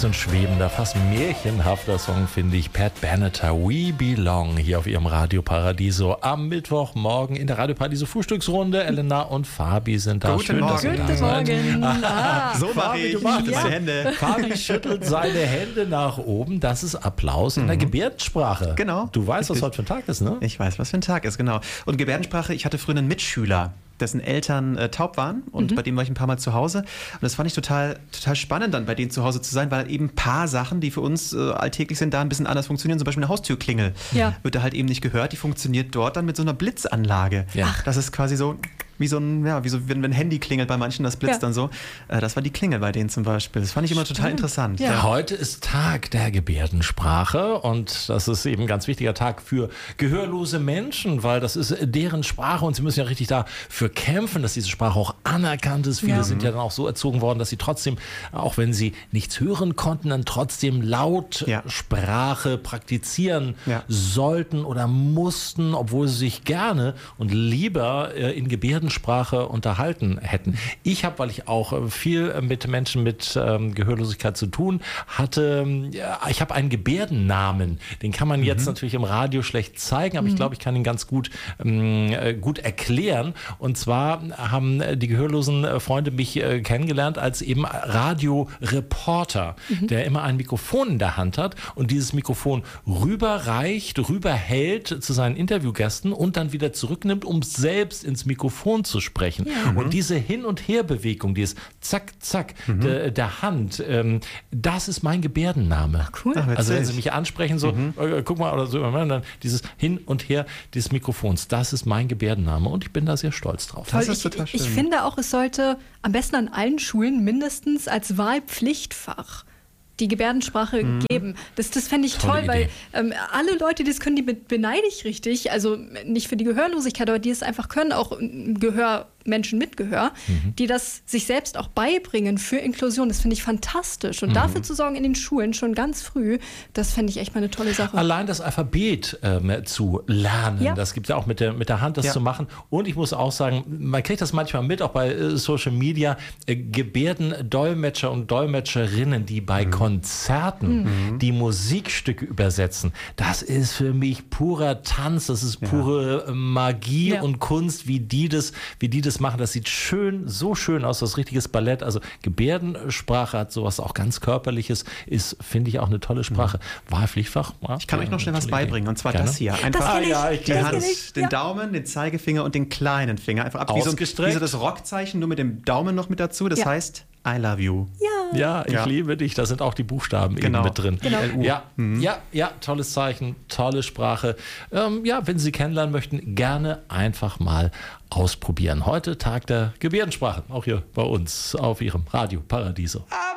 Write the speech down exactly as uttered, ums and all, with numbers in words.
fast ein schwebender, fast märchenhafter Song, finde ich. Pat Benatar, We Belong, hier auf ihrem Radio Paradiso am Mittwochmorgen in der Radio Paradiso Frühstücksrunde. Elena und Fabi sind da. Guten Schön, Morgen. dass ihr da Guten seid. Morgen. Ah. So mache ich. du machst ja. die Hände. Fabi schüttelt seine Hände nach oben. Das ist Applaus in der Gebärdensprache. Genau. Du weißt, Richtig. was heute für ein Tag ist, ne? Ich weiß, was für ein Tag ist, genau. Und Gebärdensprache, ich hatte früher einen Mitschüler, dessen Eltern äh, taub waren und mhm. bei dem war ich ein paar Mal zu Hause. Und das fand ich total, total spannend, dann bei denen zu Hause zu sein, weil eben ein paar Sachen, die für uns äh, alltäglich sind, da ein bisschen anders funktionieren. Zum Beispiel eine Haustürklingel Ja. wird da halt eben nicht gehört. Die funktioniert dort dann mit so einer Blitzanlage. Ja. Das ist quasi so wie so ein, ja, wie so, wenn, wenn ein Handy klingelt bei manchen, das blitzt Ja. dann so. Äh, das war die Klingel bei denen zum Beispiel. Das fand ich immer total interessant. Ja. Ja, heute ist Tag der Gebärdensprache und das ist eben ein ganz wichtiger Tag für gehörlose Menschen, weil das ist deren Sprache und sie müssen ja richtig dafür kämpfen, dass diese Sprache auch anerkannt ist. Viele Ja. sind ja dann auch so erzogen worden, dass sie trotzdem, auch wenn sie nichts hören konnten, dann trotzdem laut Ja. Sprache praktizieren Ja. sollten oder mussten, obwohl sie sich gerne und lieber äh, in Gebärdensprache unterhalten hätten. Ich habe, weil ich auch äh, viel mit Menschen mit ähm, Gehörlosigkeit zu tun hatte, ja, ich habe einen Gebärdennamen. Den kann man mhm. jetzt natürlich im Radio schlecht zeigen, aber mhm. ich glaube, ich kann ihn ganz gut, ähm, äh, gut erklären. Und zwar haben die gehörlosen äh, Freunde mich äh, kennengelernt als eben Radioreporter, mhm. der immer ein Mikrofon in der Hand hat und dieses Mikrofon rüberreicht, rüberhält zu seinen Interviewgästen und dann wieder zurücknimmt, um selbst ins Mikrofon zu sprechen. Ja. Und diese Hin- und Herbewegung, dieses Zack, Zack mhm. der, der Hand, ähm, das ist mein Gebärdenname. Cool. Ach, Also wenn sie mich ansprechen, so, mhm. äh, guck mal, oder so, dann dieses Hin und Her des Mikrofons, das ist mein Gebärdenname und ich bin da sehr stolz drauf. Das Toll. ist total schön. Ich, ich finde auch, es sollte am besten an allen Schulen mindestens als Wahlpflichtfach die Gebärdensprache mhm. geben. Das, das fände ich Tolle toll, weil Idee. ähm, alle Leute, die es können, die be- beneide ich richtig. Also nicht für die Gehörlosigkeit, aber die es einfach können, auch Gehör, Menschen mit Gehör, mhm. die das sich selbst auch beibringen für Inklusion. Das finde ich fantastisch. Und mhm. dafür zu sorgen in den Schulen schon ganz früh, das fände ich echt mal eine tolle Sache. Allein das Alphabet ähm, zu lernen, Ja. das gibt es ja auch mit der, mit der Hand, das Ja. zu machen. Und ich muss auch sagen, man kriegt das manchmal mit, auch bei äh, Social Media, äh, Gebärdendolmetscher und Dolmetscherinnen, die bei mhm. Konzerten mhm. die Musikstücke übersetzen. Das ist für mich purer Tanz, das ist Ja. pure äh, Magie Ja. und Kunst, wie die das, wie die das machen. Das sieht schön, so schön aus, das richtiges Ballett. Also Gebärdensprache hat sowas auch ganz Körperliches, ist, finde ich, auch eine tolle Sprache. Wahlpflichtfach. Ja, Ich kann euch noch schnell was tolle Idee. beibringen, und zwar Gerne. das hier. Das Einfach kenn ich, Ah, ja, ich die kenn Hand, kenn ich, den ja. Daumen, den Zeigefinger und den kleinen Finger. Einfach ab wie so, ein, Ausgestreckt. wie so das Rockzeichen, nur mit dem Daumen noch mit dazu. Das Ja. heißt, I love you. Ja. Ja, ich Ja. liebe dich. Da sind auch die Buchstaben Genau. eben mit drin. Genau. Ja, ja, ja, tolles Zeichen, tolle Sprache. Ähm, ja, wenn Sie sie kennenlernen möchten, gerne einfach mal ausprobieren. Heute Tag der Gebärdensprache, auch hier bei uns auf Ihrem Radio Paradiso.